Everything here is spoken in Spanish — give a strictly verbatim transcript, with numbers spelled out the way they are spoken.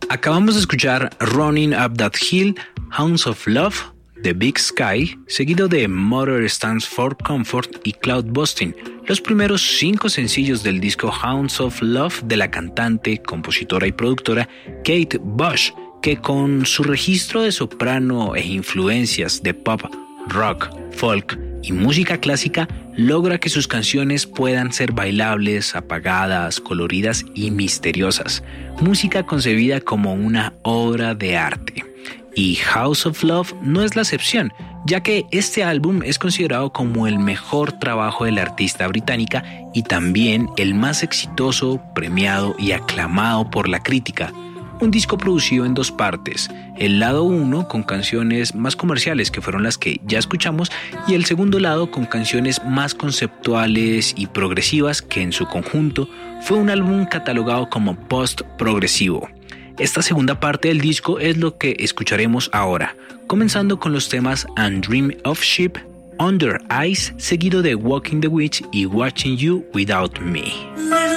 Acabamos de escuchar Running Up That Hill, Hounds of Love, The Big Sky, seguido de Mother Stands for Comfort y Cloud Busting, los primeros cinco sencillos del disco Hounds of Love de la cantante, compositora y productora Kate Bush, que con su registro de soprano e influencias de pop, rock, folk y música clásica logra que sus canciones puedan ser bailables, apagadas, coloridas y misteriosas, música concebida como una obra de arte. Y Hounds of Love no es la excepción, ya que este álbum es considerado como el mejor trabajo de la artista británica y también el más exitoso, premiado y aclamado por la crítica. Un disco producido en dos partes, el lado uno con canciones más comerciales que fueron las que ya escuchamos y el segundo lado con canciones más conceptuales y progresivas que en su conjunto fue un álbum catalogado como post-progresivo. Esta segunda parte del disco es lo que escucharemos ahora, comenzando con los temas And Dream of Sheep, Under Ice, seguido de Walking the Witch y Watching You Without Me.